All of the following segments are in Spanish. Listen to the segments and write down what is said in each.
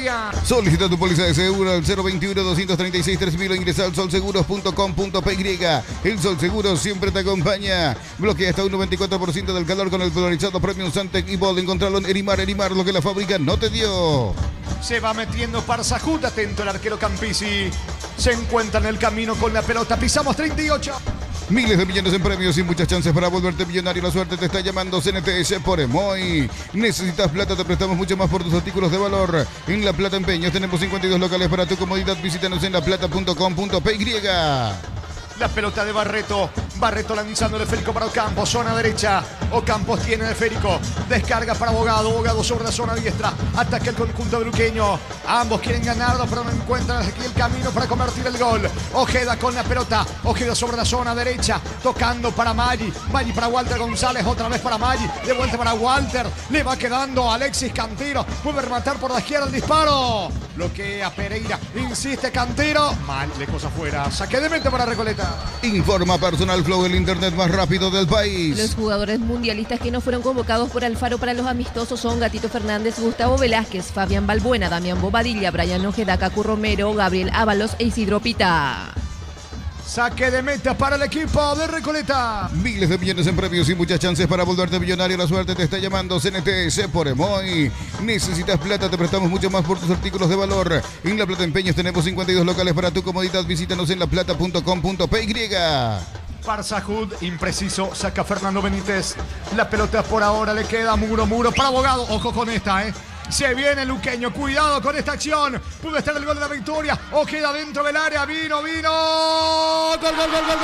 Solicita tu póliza de seguro al 021-236-3000 o ingresa al solseguros.com.py. El Sol Seguros siempre te acompaña. Bloquea hasta un 94% del calor con el polarizado Premium Santec y Bold. Encontrarlo en Erimar, lo que la fábrica no te dio. Se va metiendo Parsajut, atento el arquero Campisi. Se encuentra en el camino con la pelota. Pisamos 38. Miles de millones en premios y muchas chances para volverte millonario. La suerte te está llamando. CNTS por Emoy. Necesitas plata, te prestamos mucho más por tus artículos de valor. En La Plata Empeños tenemos 52 locales para tu comodidad. Visítanos en laplata.com.py. La pelota de Barreto. Barreto lanzando el esférico para Ocampos. Zona derecha. Ocampos tiene el esférico. Descarga para Bogado. Bogado sobre la zona diestra. Ataca el conjunto luqueño. Ambos quieren ganarlo, pero no encuentran aquí el camino para convertir el gol. Ojeda con la pelota. Ojeda sobre la zona derecha. Tocando para Maggi. Maggi para Walter González. Otra vez para Maggi. De vuelta para Walter. Le va quedando Alexis Cantero. Puede rematar por la izquierda el disparo. Bloquea Pereira. Insiste Cantero. Mal de cosa afuera. Saque de mente para Recoleta. Informa Personal Flow, el internet más rápido del país. Los jugadores mundialistas que no fueron convocados por Alfaro para los amistosos son Gatito Fernández, Gustavo Velázquez, Fabián Balbuena, Damián Bobadilla, Brian Ojeda, Cacu Romero, Gabriel Ábalos e Isidro Pita. Saque de meta para el equipo de Recoleta. Miles de millones en premios y muchas chances para volverte millonario. La suerte te está llamando. CNTS por Emoy. Necesitas plata, te prestamos mucho más por tus artículos de valor. En La Plata Empeños tenemos 52 locales para tu comodidad. Visítanos en laplata.com.py. Parsajut, impreciso, saca Fernando Benítez. La pelota por ahora le queda Muro para Bogado. Ojo con esta, Se viene Luqueño, cuidado con esta acción. Pudo estar el gol de la victoria. O queda dentro del área. Vino. Gol. Gol.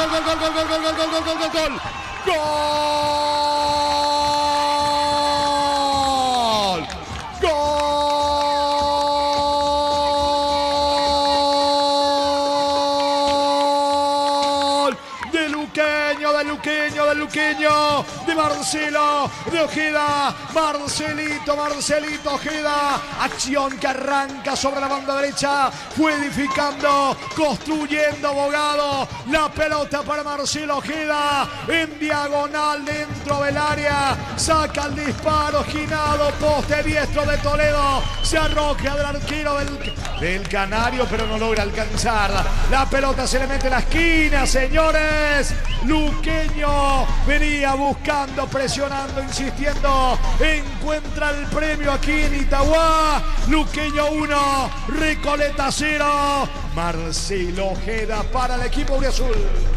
Del Luqueño, de Marcelo, de Ojeda, Marcelito Ojeda, acción que arranca sobre la banda derecha, fue edificando, construyendo Bogado, la pelota para Marcelo Ojeda, en diagonal dentro del área, saca el disparo, Ginado, poste diestro de Toledo, se arroja del arquero del Canario, pero no logra alcanzar, la pelota se le mete en la esquina, señores, Luqueño venía buscando, presionando, insistiendo. Encuentra el premio aquí en Itagua. Luqueño 1, Recoleta 0. Marcelo Ojeda para el equipo auriazul.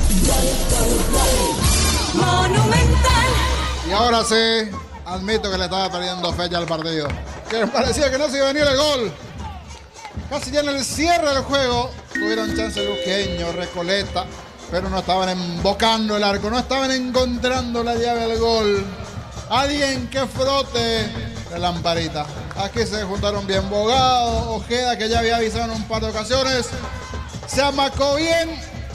Monumental. Y ahora sí, admito que le estaba perdiendo fe ya al partido. Que parecía que no se iba a venir el gol. Casi ya en el cierre del juego tuvieron chance Luqueño, Recoleta, pero no estaban embocando el arco, no estaban encontrando la llave del gol. Alguien que frote la lamparita. Aquí se juntaron bien Bogado, Ojeda, que ya había avisado en un par de ocasiones. Se amacó bien.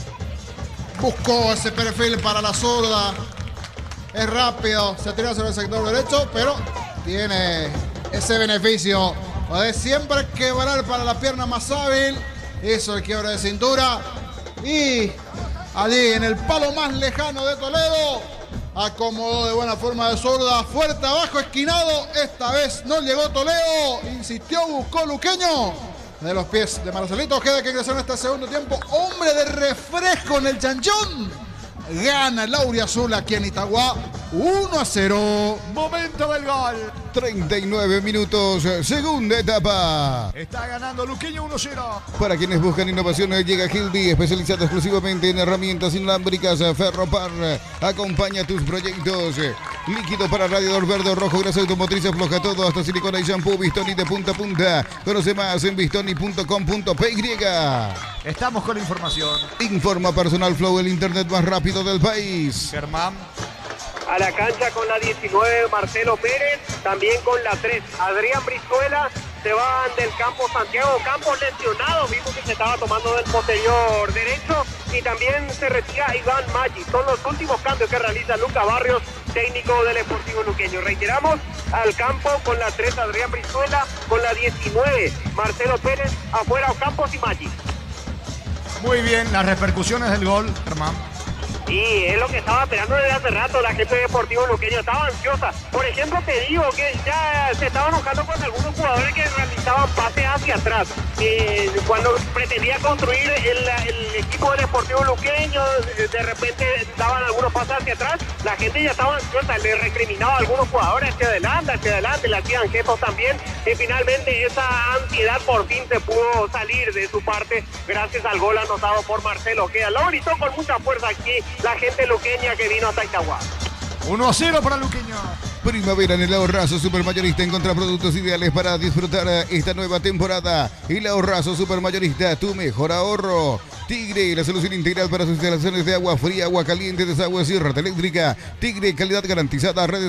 Buscó ese perfil para la zurda. Es rápido, se tira sobre el sector derecho, pero tiene ese beneficio de siempre quebrar para la pierna más hábil. Hizo el quiebre de cintura y allí en el palo más lejano de Toledo acomodó de buena forma de zurda, fuerte abajo, esquinado. Esta vez no llegó Toledo, insistió, buscó Luqueño. De los pies de Marcelito Ojeda, que ingresó en este segundo tiempo. Hombre de refresco en el chanchón. Gana el auriazul aquí en Itagua 1-0. Momento del gol. 39 minutos, segunda etapa. Está ganando Luqueño 1-0. Para quienes buscan innovaciones, llega Gilby, especializado exclusivamente en herramientas inalámbricas Ferropar. Acompaña tus proyectos. Líquido para radiador verde o rojo, grasa automotriz, afloja todo, hasta silicona y shampoo. Bistoni de punta a punta. Conoce más en bistoni.com.py. Estamos con la información. Informa Personal Flow, el internet más rápido del país. Germán. A la cancha con la 19 Marcelo Pérez, también con la 3 Adrián Brizuela. Se van del campo Santiago Campos lesionado, vimos que se estaba tomando del posterior derecho, y también se retira Iván Maggi. Son los últimos cambios que realiza Lucas Barrios, técnico del Sportivo Luqueño. Reiteramos, al campo con la 3 Adrián Brizuela, con la 19 Marcelo Pérez, afuera Ocampos y Maggi. Muy bien, las repercusiones del gol, Germán. Y es lo que estaba esperando desde hace rato la gente de Deportivo Luqueño, estaba ansiosa. Por ejemplo, te digo que ya se estaba enojando con algunos jugadores que realizaban pases hacia atrás. Cuando pretendía construir el equipo de Deportivo Luqueño, de repente daban algunos pases hacia atrás, la gente ya estaba ansiosa, le recriminaba a algunos jugadores hacia adelante, le hacían gestos también. Y finalmente esa ansiedad por fin se pudo salir de su parte gracias al gol anotado por Marcelo Ojeda. Lo gritó con mucha fuerza aquí la gente luqueña que vino hasta Itagua. 1-0 para Luqueño. Primavera en el Ahorrazo Supermayorista, encuentra productos ideales para disfrutar esta nueva temporada. El Ahorrazo Supermayorista, tu mejor ahorro. Tigre, la solución integral para sus instalaciones de agua fría, agua caliente, desagüe y red eléctrica. Tigre, calidad garantizada. Redes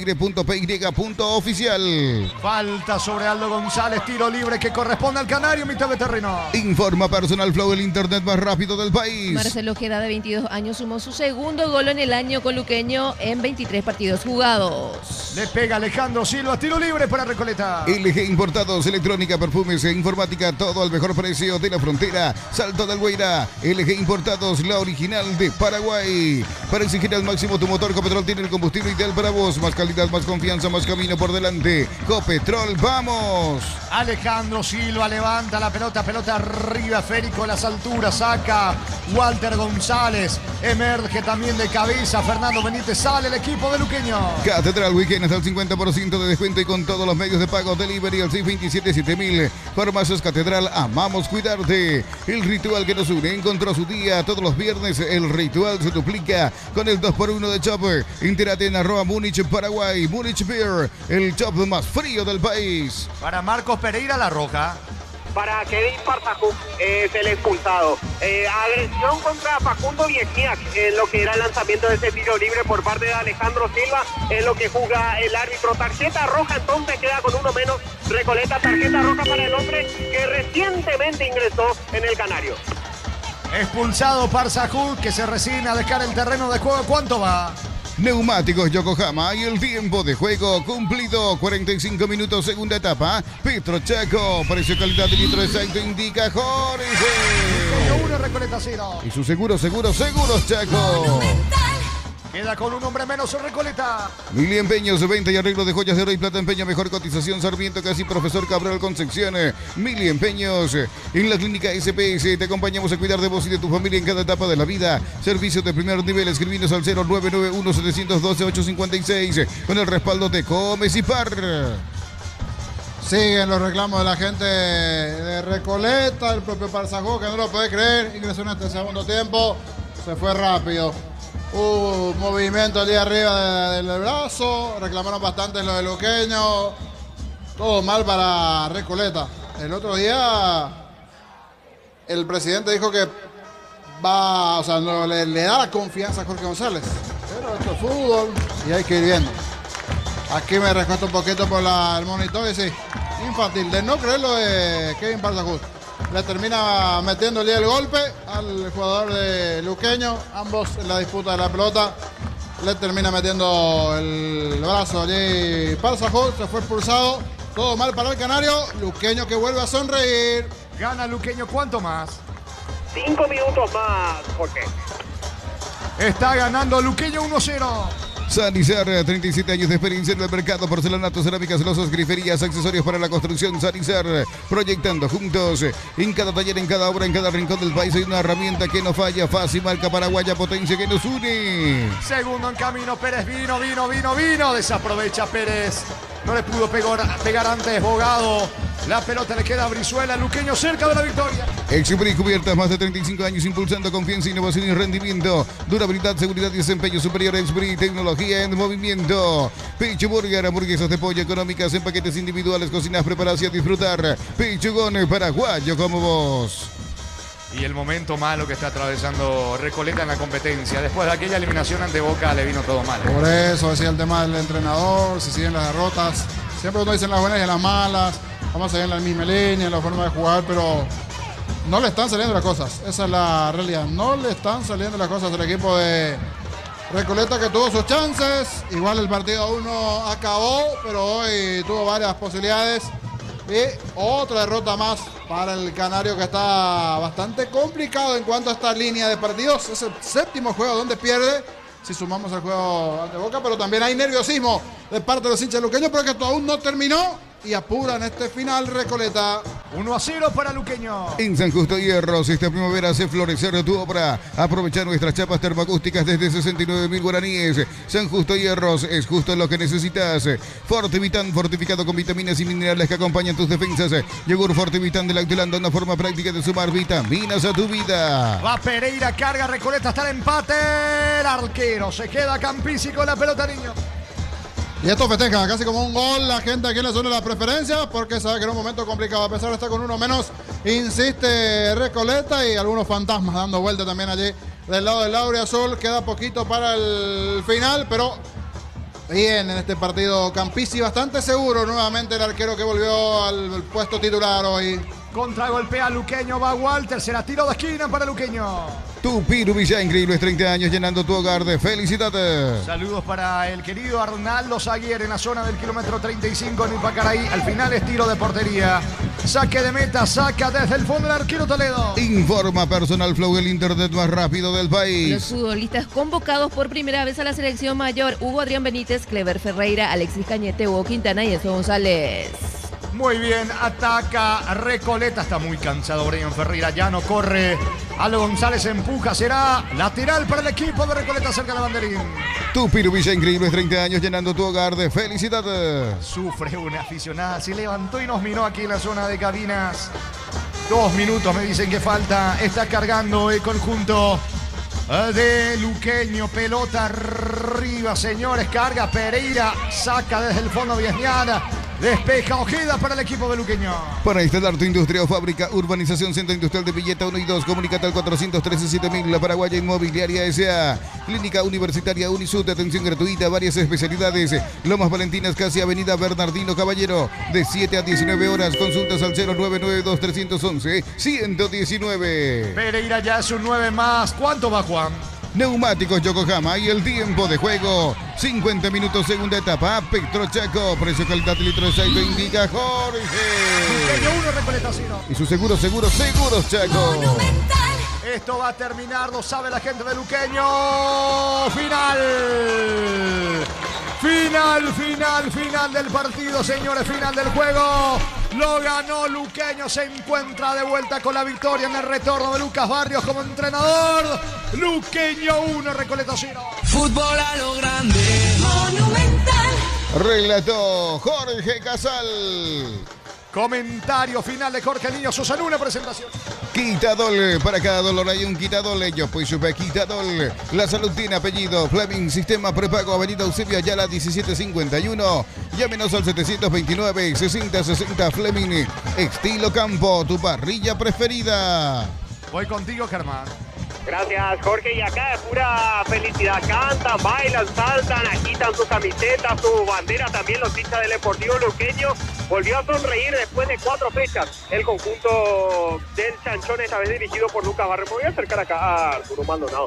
@tigre.py.oficial. Falta sobre Aldo González, tiro libre que corresponde al canario, mitad de terreno. Informa Personal Flow, el internet más rápido del país. Marcelo Ojeda, de 22 años, sumó su segundo gol en el año con Luqueño en 23 partidos jugados. Le pega Alejandro Silva, tiro libre para Recoleta. LG Importados, electrónica, perfumes e informática, todo al mejor precio de la frontera. Salto del Guairá. LG Importados, la original de Paraguay. Para exigir al máximo tu motor, Copetrol tiene el combustible ideal para vos. Más calidad, más confianza, más camino por delante. Copetrol, ¡vamos! Alejandro Silva levanta la pelota arriba, esférico a las alturas, saca Walter González, emerge también de cabeza Fernando Benítez, sale el equipo de Luqueño. Catedral Weekend hasta el 50% de descuento y con todos los medios de pago. Delivery al 627-7000. Farmacias Catedral, amamos cuidarte. El ritual que nos une encontró su día todos los viernes. El ritual se duplica con el 2x1 de Chopper. Entérate en @Múnich Paraguay. Múnich Beer, el chop más frío del país. Para Marcos Pereira, la roja. Para Kevin Partajuk es el expulsado. Agresión contra Facundo Viejniak en lo que era el lanzamiento de ese tiro libre por parte de Alejandro Silva, es lo que juzga el árbitro. Tarjeta roja, entonces queda con uno menos. Recoleta, tarjeta roja para el hombre que recientemente ingresó en el Canario. Expulsado Partajuk, que se resigna a dejar el terreno de juego. ¿Cuánto va? Neumáticos Yokohama y el tiempo de juego cumplido. 45 minutos, segunda etapa. Petro Chaco, precio calidad de litro exacto indica Jorge. 1, Recoleta 0. Y su seguros Chaco. Queda con un hombre menos Recoleta. Mili Empeños, venta y arreglo de joyas de oro y plata empeño, mejor cotización. Sarmiento, casi Profesor Cabral Concepción. Mili Empeños, en la clínica SPS, te acompañamos a cuidar de vos y de tu familia en cada etapa de la vida. Servicios de primer nivel, escribinos al 0991-712-856, con el respaldo de Comes y Par. Siguen los reclamos de la gente de Recoleta, el propio Partajuk, que no lo puede creer, ingresó en este segundo tiempo, se fue rápido. Hubo movimiento allí arriba del brazo, reclamaron bastante lo de Luqueño, todo mal para Recoleta. El otro día el presidente dijo que va, o sea, no, le da la confianza a Jorge González, pero esto es fútbol y hay que ir viendo. Aquí me recuesto un poquito por el monitor y sí, infantil, de no creer lo de Kevin Partajuk. Le termina metiéndole el golpe al jugador de Luqueño. Ambos en la disputa de la pelota. Le termina metiendo el brazo allí Partajuk. Se fue expulsado. Todo mal para el canario. Luqueño que vuelve a sonreír. Gana Luqueño, ¿cuánto más? 5 minutos más, Jorge. Está ganando Luqueño 1-0. Sanizar, 37 años de experiencia en el mercado, porcelanato, cerámicas, losas, griferías, accesorios para la construcción. Sanizar, proyectando juntos en cada taller, en cada obra, en cada rincón del país. Hay una herramienta que no falla, fácil, marca paraguaya, potencia que nos une. Segundo en camino, Pérez vino. Desaprovecha Pérez. No le pudo pegar antes Bogado. La pelota le queda a Brizuela. Luqueño cerca de la victoria. Exupri Cubiertas, más de 35 años impulsando confianza, innovación y rendimiento. Durabilidad, seguridad y desempeño superior. Exupri, tecnología en movimiento. Pecho Burger, hamburguesas de pollo económicas en paquetes individuales, cocinas preparadas y a disfrutar. Pechugón paraguayo como vos. Y el momento malo que está atravesando Recoleta en la competencia. Después de aquella eliminación ante Boca le vino todo mal. Por eso decía el tema del entrenador, si siguen las derrotas. Siempre uno dice las buenas y las malas. Vamos a seguir en la misma línea, en la forma de jugar, pero no le están saliendo las cosas. Esa es la realidad. No le están saliendo las cosas al equipo de Recoleta, que tuvo sus chances. Igual el partido 1 acabó, pero hoy tuvo varias posibilidades. Y otra derrota más para el Canario, que está bastante complicado en cuanto a esta línea de partidos. Es el séptimo juego donde pierde, si sumamos el juego ante Boca, pero también hay nerviosismo de parte de los hinchas luqueños, porque esto aún no terminó y apuran este final Recoleta. 1-0 para Luqueño. En San Justo Hierros, esta primavera hace florecer tu obra. Aprovecha nuestras chapas termoacústicas desde 69.000 guaraníes. San Justo Hierros es justo lo que necesitas. Fortivitan, fortificado con vitaminas y minerales que acompañan tus defensas. Yogur Fortivitan de Lactilanda, una forma práctica de sumar vitaminas a tu vida. Va Pereira, carga Recoleta hasta el empate. El arquero se queda Campisi con la pelota, niño. Y esto festeja casi como un gol la gente aquí en la zona de la preferencia, porque sabe que era un momento complicado. A pesar de estar con uno menos, insiste Recoleta, y algunos fantasmas dando vuelta también allí del lado del Laurea Azul. Queda poquito para el final, pero bien en este partido Campisi, bastante seguro nuevamente el arquero que volvió al puesto titular hoy. Contragolpea Luqueño, va Walter, será tiro de esquina para Luqueño. Tupiru Villa, increíbles 30 años llenando tu hogar de felicidades. Saludos para el querido Arnaldo Zaguier en la zona del kilómetro 35 en Ipacaraí. Al final es tiro de portería. Saque de meta, saca desde el fondo el arquero Toledo. Informa Personal Flow, el internet más rápido del país. Los futbolistas convocados por primera vez a la selección mayor: Hugo Adrián Benítez, Clever Ferreira, Alexis Cañete, Hugo Quintana y Eso González. Muy bien, ataca Recoleta. Está muy cansado Brian Ferreira, ya no corre. Aldo González empuja, será lateral para el equipo de Recoleta cerca del banderín. Tupiru Villa, increíbles 30 años llenando tu hogar de felicidades. Sufre una aficionada, se levantó y nos miró aquí en la zona de cabinas. 2 minutos me dicen que falta. Está cargando el conjunto de Luqueño. Pelota arriba, señores. Carga Pereira, saca desde el fondo Viesniana. Despeja Ojeda para el equipo de Luqueño. Para instalar tu industria o fábrica, Urbanización Centro Industrial de Villeta 1 y 2, comunícate al 413-7000, La Paraguaya Inmobiliaria S.A. Clínica Universitaria Unisud, atención gratuita, varias especialidades. Lomas Valentinas, casi Avenida Bernardino Caballero, de 7 a 19 horas. Consultas al 0992-311-119. Pereira ya es un 9 más. ¿Cuánto va, Juan? Neumáticos Yokohama y el tiempo de juego, 50 minutos, segunda etapa. Petrochaco, precio, calidad, litro de aceite, indica Jorge. Luqueño 1, Recoleta 0. Y su seguros Chaco. Monumental. Esto va a terminar, lo sabe la gente de Luqueño. Final del partido, señores, final del juego. Lo ganó Luqueño, se encuentra de vuelta con la victoria en el retorno de Lucas Barrios como entrenador. Luqueño 1, Recoleta 0. Fútbol a lo grande. Monumental. Relató Jorge Casal. Comentario final de Jorge Niño Sosa en una presentación. Quitadol, para cada dolor hay un Quitadol. Yo pues supe Quitadol. La salud tiene apellido. Fleming, sistema prepago, Avenida Eusebio Ayala 1751. Llámenos al 729-6060 Fleming. Estilo Campo, tu parrilla preferida. Voy contigo, Germán. Gracias, Jorge. Y acá de pura felicidad. Cantan, bailan, saltan, agitan sus camisetas, su bandera. También los hinchas del Deportivo Luqueño. Volvió a sonreír después de 4 fechas. El conjunto del Chanchón, esta vez dirigido por Lucas Barrio. Me voy a acercar acá a Arturo Maldonado.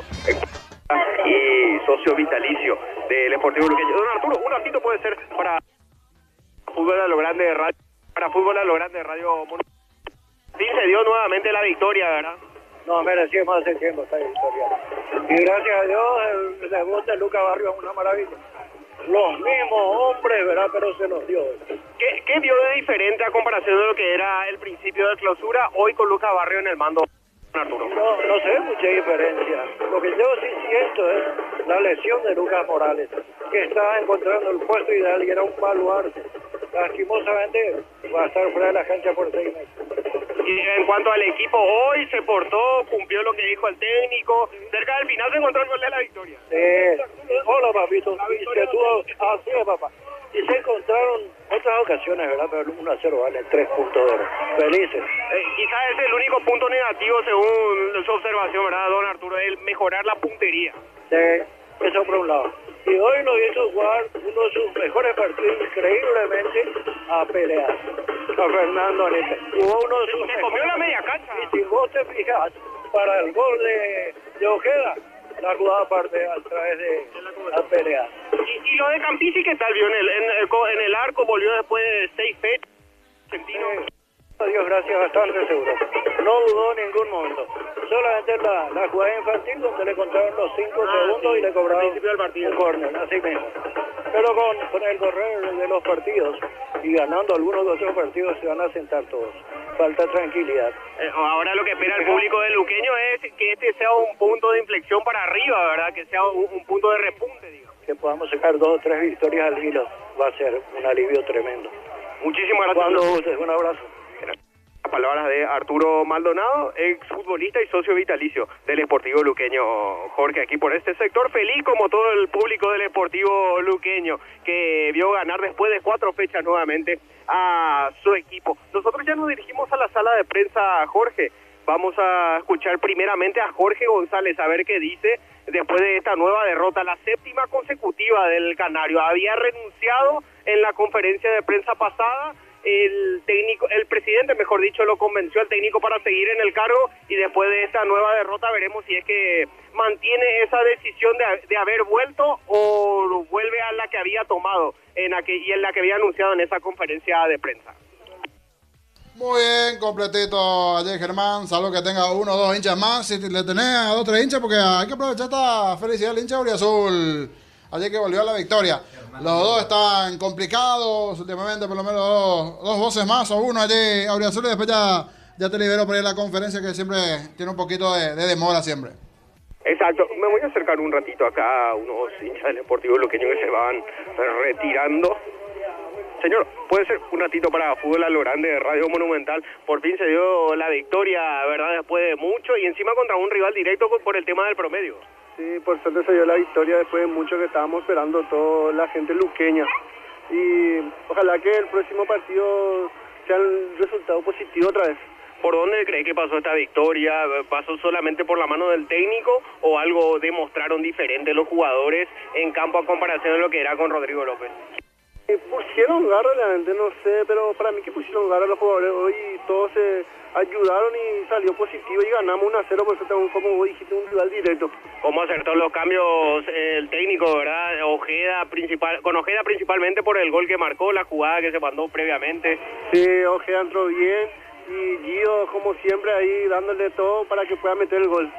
Y socio vitalicio del Deportivo Luqueño. Don Arturo, un ratito puede ser para Fútbol a lo Grande de Radio. Para Fútbol a lo Grande de Radio. Sí, se dio nuevamente la victoria, ¿verdad? No, merecimos hace tiempo esta victoria. Y gracias a Dios, el debut de Lucas Barrio es una maravilla. Los mismos hombres, ¿verdad? Pero se nos dio. ¿Qué vio de diferente a comparación de lo que era el principio de clausura hoy con Lucas Barrio en el mando, Arturo? No se ve mucha diferencia. Lo que yo sí siento es la lesión de Lucas Morales, que está encontrando el puesto ideal y era un baluarte. Lastimosamente va a estar fuera de la cancha por 6 meses. Y en cuanto al equipo, hoy se portó, cumplió lo que dijo el técnico. Cerca del final se encontró el gol de la victoria. Hola, papito. Así es, papá. Y se encontraron otras ocasiones, ¿verdad? Pero 1-0 vale 3 puntos de oro. Felices. Quizás es el único punto negativo, según su observación, ¿verdad, don Arturo? El mejorar la puntería. Sí, eso por un lado. Y hoy lo hizo jugar uno de sus mejores partidos, increíblemente, a pelear. A Fernando Anete. Jugó uno de sus Se comió la media cancha. Y si vos te fijas, para el gol de Ojeda, la jugada parte a través de la pelea. Y lo de Campisi, ¿qué tal vio? En el arco volvió después de 6 fechas. argentino. A Dios gracias, bastante seguro. No dudó en ningún momento. Solamente la jugada infantil donde le contaron los 5 segundos y le cobraron al principio del partido. un córner, así mismo. Pero con el correr de los partidos y ganando algunos de otros partidos se van a sentar todos. Falta tranquilidad. Ahora lo que espera el público del luqueño es que este sea un punto de inflexión para arriba, ¿verdad? Que sea un punto de repunte, digamos. Que podamos sacar 2 o 3 victorias al hilo va a ser un alivio tremendo. Muchísimas gracias. Cuando gustes, un abrazo. Palabras de Arturo Maldonado, exfutbolista y socio vitalicio del Sportivo Luqueño. Jorge, aquí por este sector, feliz como todo el público del Sportivo Luqueño, que vio ganar después de 4 fechas nuevamente a su equipo. Nosotros ya nos dirigimos a la sala de prensa, Jorge. Vamos a escuchar primeramente a Jorge González, a ver qué dice después de esta nueva derrota, la 7ª consecutiva del Canario. Había renunciado en la conferencia de prensa pasada. El técnico, el presidente, mejor dicho, lo convenció al técnico para seguir en el cargo, y después de esta nueva derrota veremos si es que mantiene esa decisión de haber vuelto o vuelve a la que había tomado y en la que había anunciado en esa conferencia de prensa. Muy bien, completito ayer, Germán. Salvo que tenga 1 o 2 hinchas más. Si le tenés a 2 o 3 hinchas, porque hay que aprovechar esta felicidad del hincha auriazul. Ayer que volvió a la victoria. Los dos estaban complicados últimamente, por lo menos dos voces más o uno allí, auriazul, y después ya te libero por ir a la conferencia, que siempre tiene un poquito de demora siempre. Exacto, me voy a acercar un ratito acá a unos hinchas del Sportivo Luqueño que se van retirando. Señor, puede ser un ratito para Fútbol a lo Grande de Radio Monumental. Por fin se dio la victoria, ¿verdad? Después de mucho, y encima contra un rival directo por el tema del promedio. Sí, por suerte se dio la victoria después de mucho que estábamos esperando toda la gente luqueña. Y ojalá que el próximo partido sea un resultado positivo otra vez. ¿Por dónde cree que pasó esta victoria? ¿Pasó solamente por la mano del técnico o algo demostraron diferente los jugadores en campo a comparación de lo que era con Rodrigo López? Pusieron garra, realmente no sé, pero para mí que pusieron garra los jugadores hoy, todos se ayudaron y salió positivo y ganamos 1-0, por eso tengo, como vos dijiste, un rival directo. ¿Cómo acertó los cambios el técnico, verdad? Con Ojeda principalmente por el gol que marcó, la jugada que se mandó previamente. Sí, Ojeda entró bien y Gio, como siempre, ahí dándole todo para que pueda meter el gol.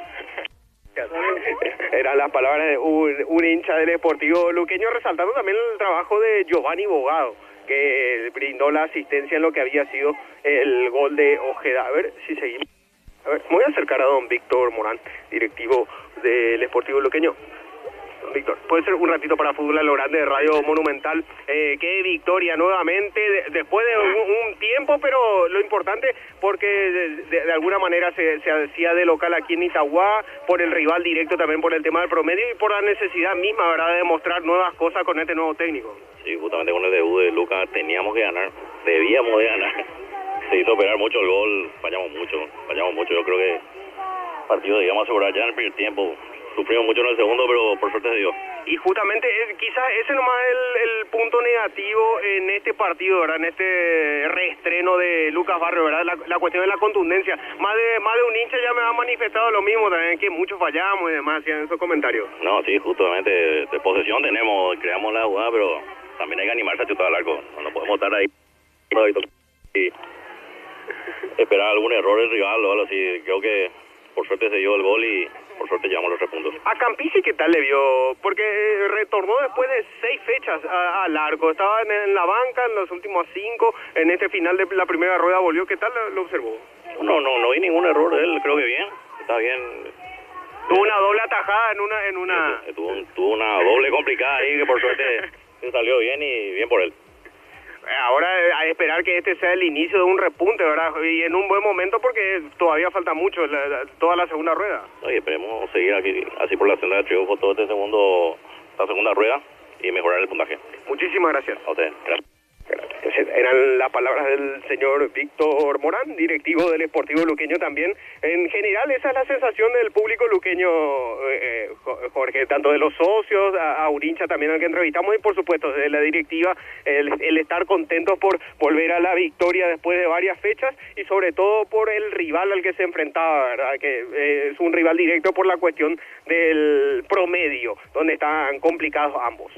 Eran las palabras de un hincha del Sportivo Luqueño, resaltando también el trabajo de Giovanni Bogado, que brindó la asistencia en lo que había sido el gol de Ojeda. A ver si seguimos. A ver, me voy a acercar a don Víctor Morán, directivo del Sportivo Luqueño. Don Víctor, puede ser un ratito para Fútbol a lo Grande de Radio Monumental. Qué victoria nuevamente, después de un tiempo, pero lo importante, porque de alguna manera se hacía de local aquí en Itagua, por el rival directo, también por el tema del promedio y por la necesidad misma, ¿verdad?, de demostrar nuevas cosas con este nuevo técnico. Sí, justamente con el debut de Lucas teníamos que ganar, debíamos de ganar. Se hizo operar mucho el gol, fallamos mucho. Yo creo que el partido debíamos asegurar ya en el primer tiempo. Sufrimos mucho en el segundo, pero por suerte se dio. Y justamente quizás ese nomás es el punto negativo en este partido, ¿verdad? En este reestreno de Lucas Barrio, ¿verdad? La cuestión de la contundencia. Más de un hincha ya me ha manifestado lo mismo también, que muchos fallamos y demás, hacían esos comentarios. No, sí, justamente de posesión creamos la jugada, pero también hay que animarse a chutar al arco. No podemos estar ahí y esperar algún error del rival o algo así. Creo que por suerte se dio el gol y por suerte llevamos los 3 puntos. A Campisi, ¿qué tal le vio? Porque retornó después de 6 fechas al arco. Estaba en la banca en los últimos 5. En este final de la primera rueda volvió. ¿Qué tal lo observó? No vi ningún error de él. Creo que bien. Está bien. Tuvo una doble atajada en una... Tuvo una doble complicada ahí que por suerte salió bien y bien por él. Ahora a esperar que este sea el inicio de un repunte, ¿verdad? Y en un buen momento, porque todavía falta mucho, toda la segunda rueda. Y esperemos seguir aquí así por la senda de triunfo toda esta segunda rueda y mejorar el puntaje. Muchísimas gracias. A usted, gracias. Eran las palabras del señor Víctor Morán, directivo del Sportivo Luqueño también. En general, esa es la sensación del público luqueño, Jorge, tanto de los socios, a un hincha también al que entrevistamos, y por supuesto de la directiva, el estar contentos por volver a la victoria después de varias fechas, y sobre todo por el rival al que se enfrentaba, ¿verdad? Que es un rival directo por la cuestión del promedio, donde están complicados ambos.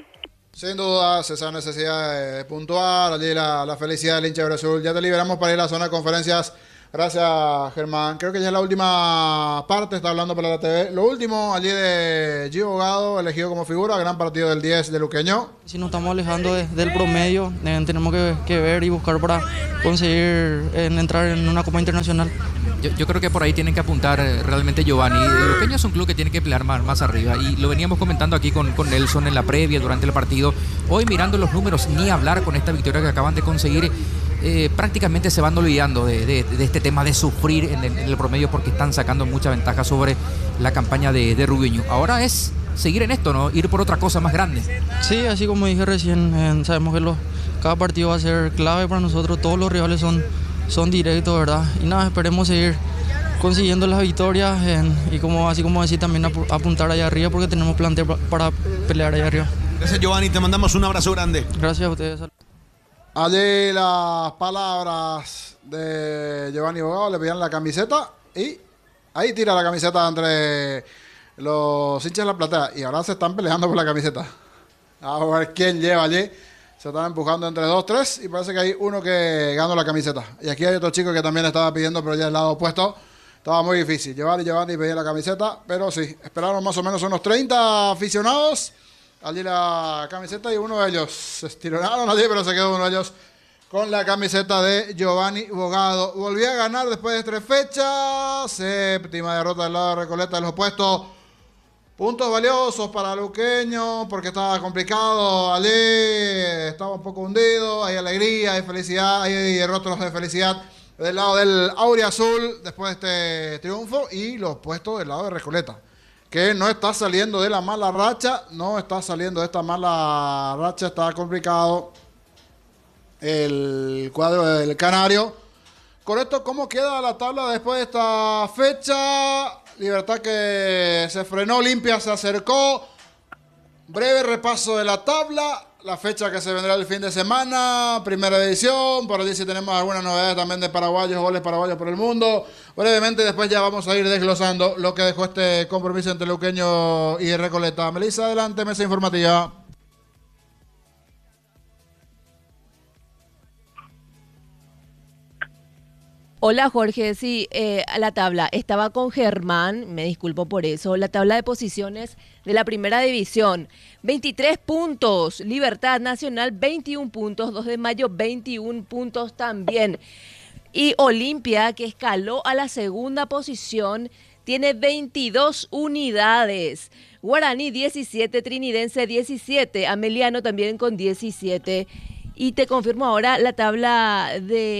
Sin duda, esa necesidad de puntuar, allí la felicidad del hincha de Brasil. Ya te liberamos para ir a la zona de conferencias. Gracias, Germán. Creo que ya es la última parte, está hablando para la TV. Lo último, allí de Gio Bogado, elegido como figura, gran partido del 10 de Luqueño. Si nos estamos alejando del promedio, tenemos que ver y buscar para conseguir entrar en una Copa Internacional. Yo creo que por ahí tienen que apuntar realmente Giovanni. Luqueño es un club que tiene que pelear más arriba y lo veníamos comentando aquí con Nelson en la previa, durante el partido. Hoy mirando los números, ni hablar con esta victoria que acaban de conseguir. Prácticamente se van olvidando de este tema de sufrir en el promedio porque están sacando mucha ventaja sobre la campaña de Rubiño. Ahora es seguir en esto, ¿no? Ir por otra cosa más grande. Sí, así como dije recién, sabemos que cada partido va a ser clave para nosotros. Todos los rivales son directos, ¿verdad? Y nada, esperemos seguir consiguiendo las victorias y así como decir también apuntar allá arriba porque tenemos plantel para pelear allá arriba. Gracias, Giovanni, te mandamos un abrazo grande. Gracias a ustedes. Allí las palabras de Giovanni Bogado, le pedían la camiseta y ahí tira la camiseta entre los hinchas de la platea y ahora se están peleando por la camiseta. A ver quién lleva allí. Se están empujando entre 2, 3 y parece que hay uno que ganó la camiseta. Y aquí hay otro chico que también estaba pidiendo, pero ya del lado opuesto. Estaba muy difícil. Giovanni pedía la camiseta, pero sí, esperaron más o menos unos 30 aficionados. Allí la camiseta y uno de ellos se estironaron allí, pero se quedó uno de ellos con la camiseta de Giovanni Bogado. Volvió a ganar después de 3 fechas. Séptima derrota del lado de Recoleta de los opuestos. Puntos valiosos para Luqueño porque estaba complicado allí, estaba un poco hundido, hay alegría, hay felicidad, hay rostros de felicidad del lado del Auriazul después de este triunfo y los puestos del lado de Recoleta, que no está saliendo de la mala racha, está complicado el cuadro del Canario. Con esto, ¿cómo queda la tabla después de esta fecha? Libertad que se frenó, Olimpia se acercó. Breve repaso de la tabla, la fecha que se vendrá el fin de semana, primera edición. Por allí sí tenemos algunas novedades también de paraguayos, goles paraguayos por el mundo. Brevemente, después ya vamos a ir desglosando lo que dejó este compromiso entre Luqueño y Recoleta. Melissa, adelante, mesa informativa. Hola Jorge, sí, la tabla estaba con Germán, me disculpo por eso, la tabla de posiciones de la primera división, 23 puntos, Libertad Nacional 21 puntos, 2 de Mayo 21 puntos también, y Olimpia que escaló a la segunda posición tiene 22 unidades, Guaraní 17, Trinidense 17, Ameliano también con 17, y te confirmo ahora la tabla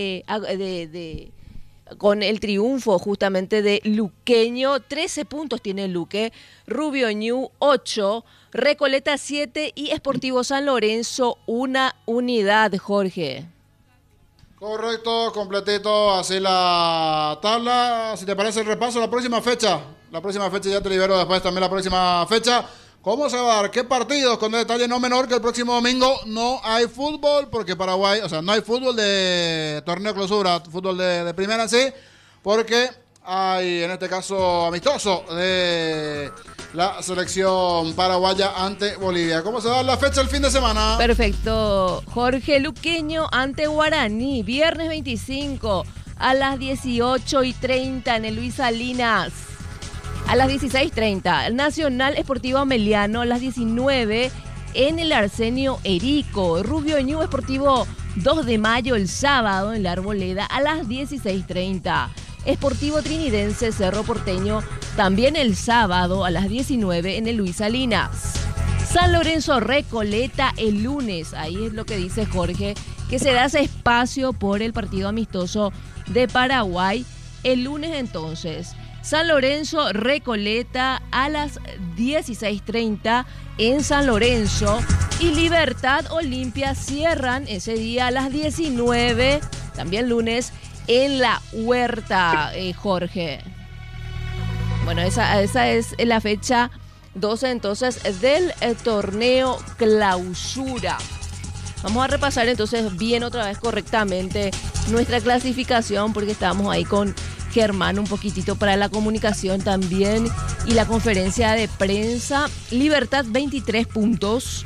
con el triunfo justamente de Luqueño, 13 puntos tiene Luque, Rubio Ñu 8, Recoleta 7 y Sportivo San Lorenzo 1 unidad, Jorge. Correcto, completito, así la tabla. Si te parece el repaso, la próxima fecha ya te libero después también la próxima fecha. ¿Cómo se va a dar? ¿Qué partidos? Con detalle no menor que el próximo domingo no hay fútbol, porque Paraguay, no hay fútbol de torneo clausura, fútbol de primera sí, porque hay en este caso amistoso de la selección paraguaya ante Bolivia. ¿Cómo se va a dar la fecha el fin de semana? Perfecto, Jorge. Luqueño ante Guaraní, viernes 25 a las 18:30 en el Luis Salinas. A las 16:30, el Nacional Esportivo Ameliano a las 19 en el Arsenio Erico. Rubio Ñu Esportivo 2 de Mayo el sábado en la Arboleda a las 16:30. Esportivo Trinidense Cerro Porteño también el sábado a las 19 en el Luis Salinas. San Lorenzo Recoleta el lunes, ahí es lo que dice Jorge, que se da ese espacio por el partido amistoso de Paraguay. El lunes entonces, San Lorenzo Recoleta a las 16:30 en San Lorenzo y Libertad Olimpia cierran ese día a las 19, también lunes, en la Huerta, Jorge. Bueno, esa es la fecha 12 entonces del torneo clausura. Vamos a repasar entonces bien otra vez correctamente nuestra clasificación porque estábamos ahí con Germán un poquitito para la comunicación también y la conferencia de prensa. Libertad 23 puntos,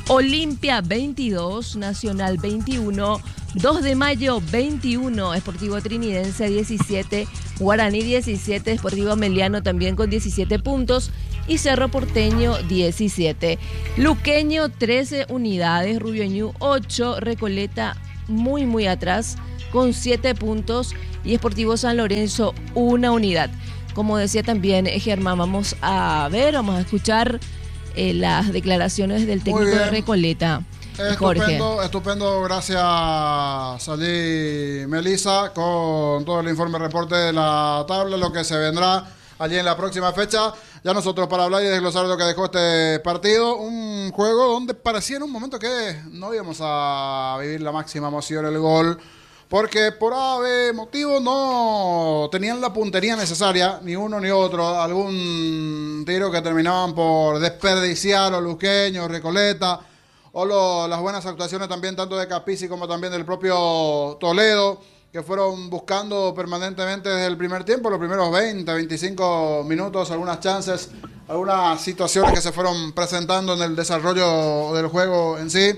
Olimpia 22, Nacional 21, 2 de Mayo 21, Sportivo Trinidense 17, Guaraní 17, Sportivo Ameliano también con 17 puntos y Cerro Porteño 17. Luqueño 13 unidades, Rubio Ñu 8, Recoleta muy atrás con 7 puntos y Sportivo San Lorenzo 1 unidad. Como decía también Germán, vamos a escuchar las declaraciones del técnico de Recoleta, Jorge. Estupendo, gracias allí Melissa con todo el informe reporte de la tabla, lo que se vendrá allí en la próxima fecha. Ya nosotros para hablar y desglosar lo que dejó este partido, un juego donde parecía en un momento que no íbamos a vivir la máxima emoción, el gol, porque por ave motivo no tenían la puntería necesaria, ni uno ni otro. Algún tiro que terminaban por desperdiciar los luqueños, Recoleta, o las buenas actuaciones también tanto de Capizzi como también del propio Toledo, que fueron buscando permanentemente desde el primer tiempo, los primeros 20, 25 minutos, algunas chances, algunas situaciones que se fueron presentando en el desarrollo del juego en sí,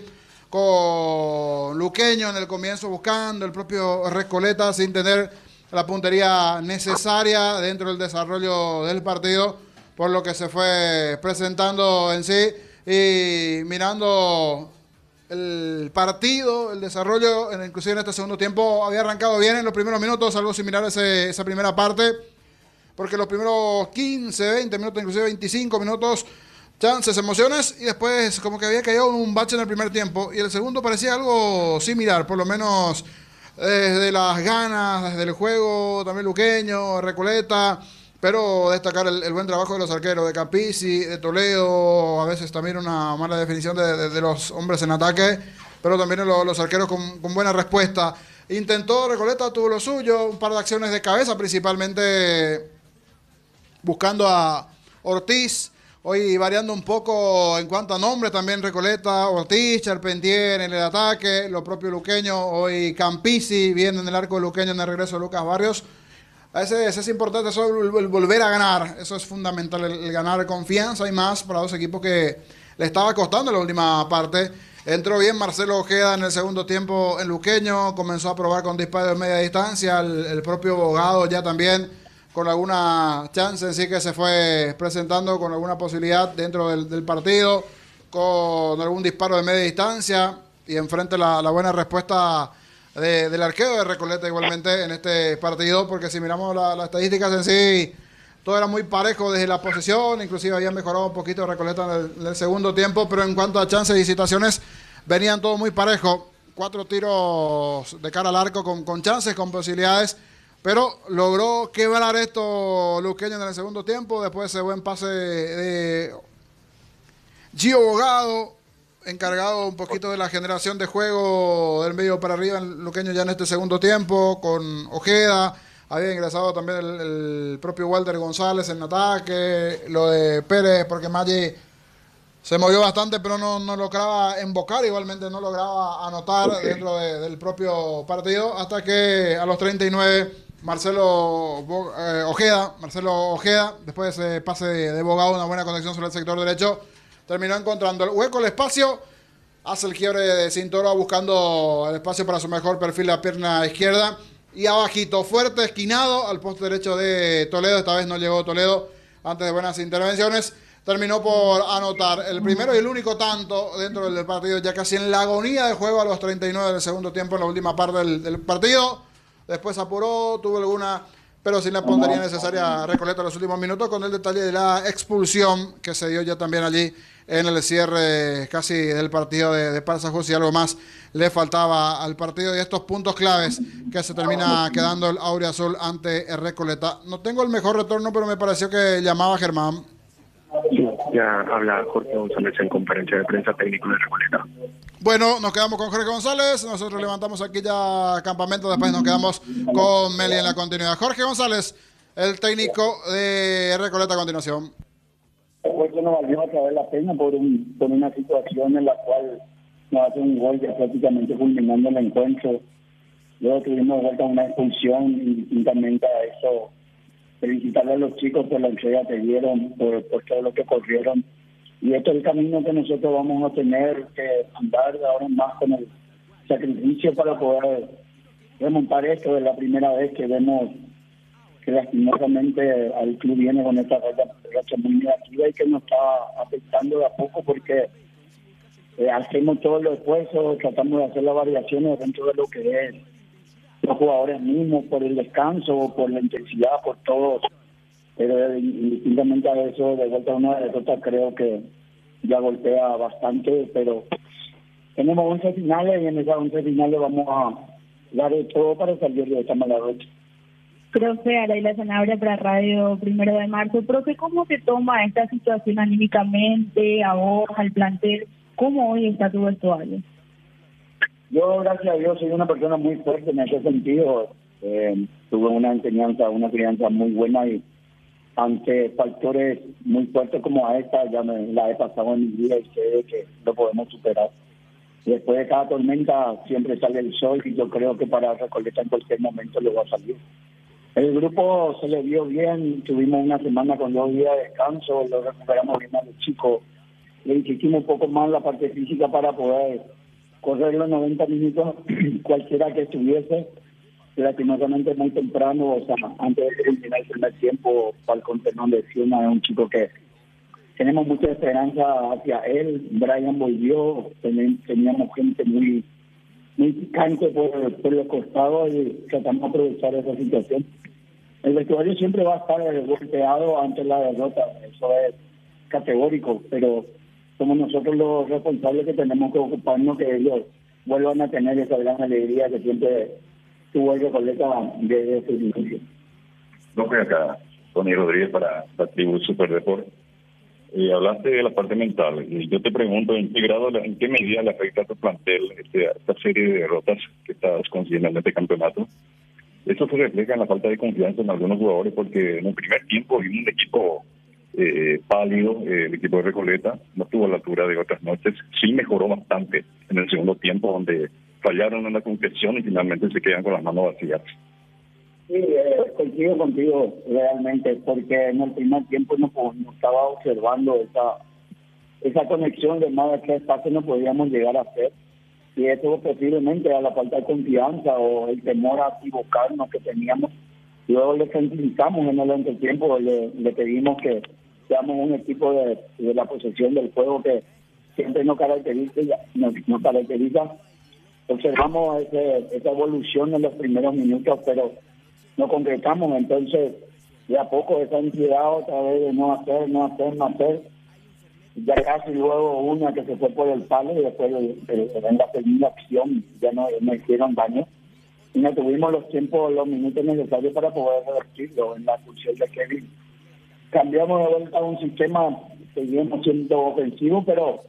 con Luqueño en el comienzo buscando, el propio Recoleta sin tener la puntería necesaria dentro del desarrollo del partido, por lo que se fue presentando en sí. Y mirando el partido, el desarrollo, inclusive en este segundo tiempo, había arrancado bien en los primeros minutos, algo similar a esa primera parte, porque los primeros 15, 20 minutos, inclusive 25 minutos, chances, emociones, y después como que había caído un bache en el primer tiempo, y el segundo parecía algo similar, por lo menos desde las ganas, desde el juego, también Luqueño, Recoleta, pero destacar el buen trabajo de los arqueros, de Capizzi, de Toledo, a veces también una mala definición de los hombres en ataque, pero también los arqueros con buena respuesta. Intentó Recoleta, tuvo lo suyo, un par de acciones de cabeza, principalmente buscando a Ortiz, hoy variando un poco en cuanto a nombres, también Recoleta, Ortiz, Charpentier en el ataque, lo propio Luqueño, hoy Capizzi, viene en el arco de Luqueño en el regreso de Lucas Barrios. A veces es importante eso, el volver a ganar, eso es fundamental, el ganar confianza y más para dos equipos que le estaba costando en la última parte. Entró bien Marcelo Ojeda en el segundo tiempo en Luqueño, comenzó a probar con disparos de media distancia, el propio Bogado ya también con alguna chance en sí que se fue presentando, con alguna posibilidad dentro del partido, con algún disparo de media distancia y enfrente la buena respuesta del arquero de Recoleta igualmente en este partido, porque si miramos las estadísticas en sí, todo era muy parejo desde la posesión, inclusive habían mejorado un poquito Recoleta en el segundo tiempo, pero en cuanto a chances y situaciones, venían todo muy parejo. 4 tiros de cara al arco con chances, con posibilidades, pero logró quebrar esto Luqueño en el segundo tiempo, después de ese buen pase de Gio Bogado, encargado un poquito de la generación de juego del medio para arriba en Luqueño ya en este segundo tiempo, con Ojeda, había ingresado también el propio Walter González en ataque, lo de Pérez, porque Maggi se movió bastante, pero no lograba embocar, igualmente no lograba anotar dentro del propio partido, hasta que a los 39 Marcelo Ojeda, después de ese pase de Bogado, una buena conexión sobre el sector derecho, terminó encontrando el hueco, el espacio, hace el quiebre de Cintoró buscando el espacio para su mejor perfil, la pierna izquierda, y abajito, fuerte, esquinado al poste derecho de Toledo. Esta vez no llegó Toledo antes de buenas intervenciones. Terminó por anotar el primero y el único tanto dentro del partido, ya casi en la agonía de juego a los 39 del segundo tiempo, en la última parte del partido. Después apuró, tuvo alguna, pero sin la puntería necesaria a Recoleta en los últimos minutos, con el detalle de la expulsión que se dio ya también allí en el cierre casi del partido de Parsajus, y algo más le faltaba al partido, y estos puntos claves que se termina quedando el Auriazul ante el Recoleta. No tengo el mejor retorno, pero me pareció que llamaba Germán. Sí, ya habla Jorge González en conferencia de prensa, técnico de Recoleta. Bueno, nos quedamos con Jorge González, nosotros levantamos aquí ya campamento, después nos quedamos con Meli en la continuidad. Jorge González, el técnico de Recoleta a continuación. Pues nos valió a través la pena por una situación en la cual nos hace un gol ya prácticamente culminando el encuentro. Luego tuvimos de vuelta una expulsión, y distintamente a eso felicitarle a los chicos por la entrega que dieron, por todo lo que corrieron. Y este es el camino que nosotros vamos a tener que andar de ahora en más con el sacrificio para poder remontar esto. Es la primera vez que vemos que lastimosamente al club viene con esta racha muy negativa y que nos está afectando de a poco porque hacemos todos los esfuerzos, tratamos de hacer las variaciones dentro de lo que es los jugadores mismos, por el descanso, por la intensidad, por todo. Pero indistintamente a eso, de vuelta a una derrota, creo que ya golpea bastante, pero tenemos 11 finales y en esas 11 finales vamos a dar todo para salir de esta mala racha. Profe, Araila Sanabria para Radio 1 de Marzo. Profe, ¿cómo se toma esta situación anímicamente, a vos, al plantel? ¿Cómo hoy está tu vestuario? Yo, gracias a Dios, soy una persona muy fuerte en ese sentido. Tuve una enseñanza, una crianza muy buena y ante factores muy fuertes como a esta, ya la he pasado en mi vida y sé que lo podemos superar. Y después de cada tormenta siempre sale el sol y yo creo que para Recoleta en cualquier momento le va a salir. El grupo se le vio bien, tuvimos una semana con 2 días de descanso, lo recuperamos bien a los chicos. Le insistimos un poco más en la parte física para poder correr los 90 minutos, cualquiera que estuviese. Lastimosamente muy temprano, o sea, antes de terminar el primer tiempo, Falcón Ternón lesiona, es un chico que tenemos mucha esperanza hacia él. Brian volvió, teníamos gente muy picante por los costados y tratamos de aprovechar esa situación. El vestuario siempre va a estar golpeado ante la derrota, eso es categórico, pero somos nosotros los responsables que tenemos que ocuparnos que ellos vuelvan a tener esa gran alegría que siempre tuvo el Recoleta desde su inicio. Profe, acá Tony Rodríguez para la tribu Superdeport. Hablaste de la parte mental y yo te pregunto en qué medida le afecta a tu plantel esta serie de derrotas que estás consiguiendo en este campeonato. Eso se refleja en la falta de confianza en algunos jugadores porque en el primer tiempo vimos un equipo pálido, el equipo de Recoleta no estuvo a la altura de otras noches, sí mejoró bastante en el segundo tiempo donde fallaron en la concreción y finalmente se quedan con las manos vacías. Sí, coincido contigo realmente, porque en el primer tiempo no estaba observando esa conexión de más de 3 pases no podíamos llegar a hacer. Y eso posiblemente a la falta de confianza o el temor a equivocarnos que teníamos. Luego le sensibilizamos en el entretiempo, le pedimos que seamos un equipo de la posesión del juego que siempre nos caracteriza. Observamos esa evolución en los primeros minutos, pero no concretamos. Entonces, de a poco esa ansiedad otra vez de no hacer. Ya casi luego una que se fue por el palo y después en la segunda acción ya no hicieron daño. Y no tuvimos los minutos necesarios para poder revertirlo en la expulsión de Kevin. Cambiamos de vuelta a un sistema, seguimos siendo ofensivos, pero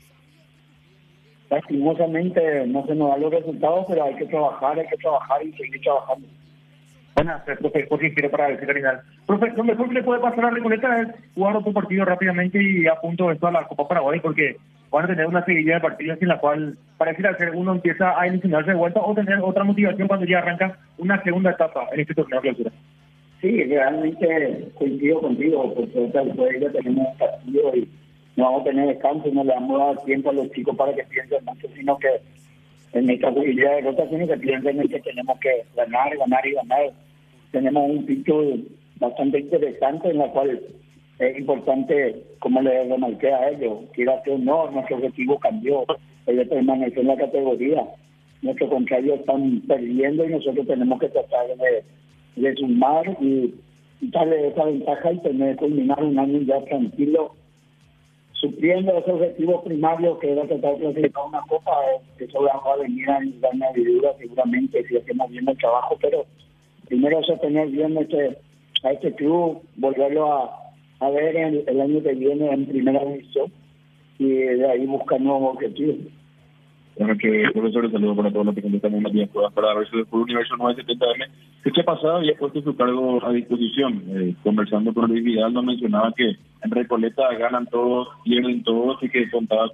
lastimosamente no se nos dan los resultados, pero hay que trabajar y seguir trabajando. Buenas, profe, Jorge quiero para decir al final. Profe, lo mejor que le puede pasar a Recoleta es jugar otro partido rápidamente y a punto de esto a la Copa Paraguay, porque van a tener una seguidilla de partidos en la cual pareciera que uno empieza a ilusionarse de vuelta o tener otra motivación cuando ya arranca una segunda etapa en este torneo de clausura. Sí, realmente coincido contigo, porque después ya tenemos un partido y no vamos a tener descanso, no le vamos a dar tiempo a los chicos para que piensen mucho, sino que en esta seguidilla de rotaciones que piensen en que tenemos que ganar. Tenemos un pico bastante interesante en la cual es importante, como le remarqué a ellos, quiera que no, nuestro objetivo cambió, ellos permanecen en la categoría, nuestros contrarios están perdiendo y nosotros tenemos que tratar de sumar y darle esa ventaja y tener que culminar un año ya tranquilo, supliendo esos objetivos primarios que era tratar de clasificar una copa. Eso va a venir a añadidura seguramente si hacemos bien el trabajo, pero primero sostener bien a este club, volverlo a ver el año que viene en primera división y de ahí buscar nuevos objetivos. Bueno, que profesor, saludo para todos los que contestamos Matías Cuevas para verse por Universo 970M. Fecha pasada había puesto su cargo a disposición. Conversando con Luis Vidal nos mencionaba que en Recoleta ganan todos, pierden todos y que contaba con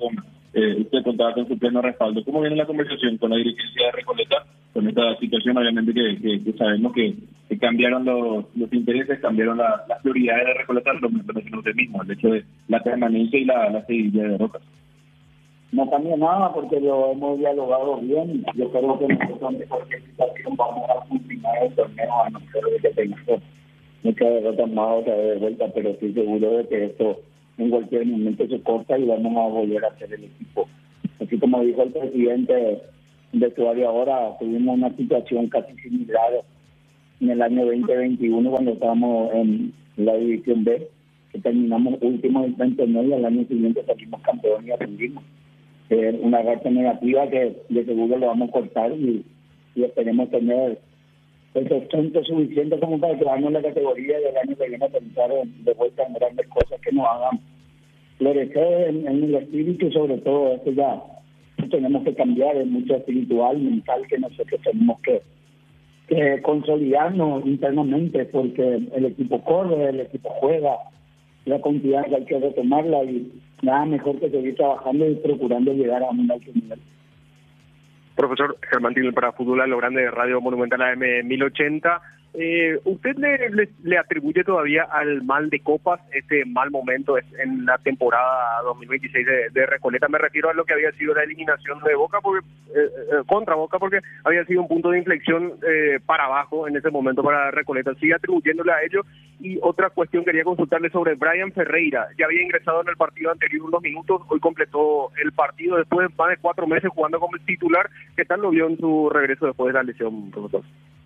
usted contaba con su pleno respaldo. ¿Cómo viene la conversación con la dirigencia de Recoleta con esta situación? Obviamente que sabemos que cambiaron los intereses, cambiaron las prioridades de Recoleta, lo mencionó usted mismo, el hecho de la permanencia y la seguidilla de Rocas. No cambia nada porque lo hemos dialogado bien. Yo creo que nosotros en cualquier situación vamos a culminar el torneo, a no ser de que tengamos muchas derrotas más otra vez de vuelta, pero estoy seguro de que esto en cualquier momento se corta y vamos a volver a hacer el equipo. Así como dijo el presidente de tu área ahora, tuvimos una situación casi similar en el año 2021 cuando estábamos en la División B, que terminamos últimos del 29 y al año siguiente salimos campeones y aprendimos. Una racha negativa que de seguro lo vamos a cortar y esperemos tener el sustento suficiente como para quedarnos en la categoría del año que viene a pensar de vuelta en grandes cosas que nos hagan florecer en el espíritu. Sobre todo esto ya tenemos que cambiar, es mucho espiritual, mental, que nosotros tenemos que consolidarnos internamente, porque el equipo corre, el equipo juega, la confianza hay que retomarla y nada mejor que seguir trabajando y procurando llegar a un alto nivel. Profesor Germán Tinel para Fútbol a lo Grande de Radio Monumental AM 1080. ¿Usted le atribuye todavía al mal de copas este mal momento en la temporada 2026 de Recoleta? Me refiero a lo que había sido la eliminación de Boca contra Boca, porque había sido un punto de inflexión para abajo en ese momento para Recoleta. ¿Sigue atribuyéndole a ello? Y otra cuestión, quería consultarle sobre Brian Ferreira. Ya había ingresado en el partido anterior unos minutos, hoy completó el partido después de más de 4 meses jugando como titular. ¿Qué tal lo vio en su regreso después de la lesión, profesor?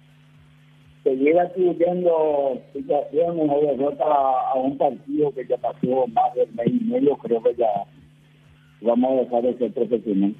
Seguir atribuyendo situaciones o derrota a un partido que ya pasó más del mes y medio, creo que ya vamos a dejar de ser profesional.